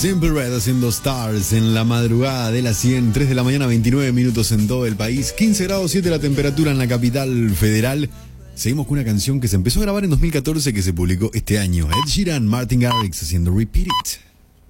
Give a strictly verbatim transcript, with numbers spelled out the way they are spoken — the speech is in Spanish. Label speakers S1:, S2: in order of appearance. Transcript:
S1: Simple Red haciendo Stars en la madrugada de las cien, tres de la mañana, veintinueve minutos en todo el país, quince grados siete la temperatura en la capital federal. Seguimos con una canción que se empezó a grabar en dos mil catorce, que se publicó este año. Ed Sheeran, Martin Garrix haciendo Repeat It.